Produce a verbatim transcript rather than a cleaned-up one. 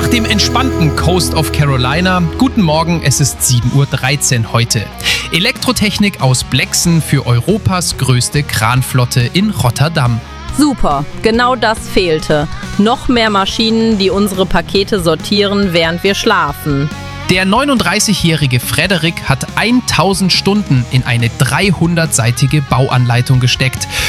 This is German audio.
dem entspannten Coast of Carolina, guten Morgen, es ist sieben Uhr dreizehn heute. Elektrotechnik aus Blexen für Europas größte Kranflotte in Rotterdam. Super, genau das fehlte. Noch mehr Maschinen, die unsere Pakete sortieren, während wir schlafen. Der neununddreißigjährige Frederik hat tausend Stunden in eine dreihundertseitige Bauanleitung gesteckt.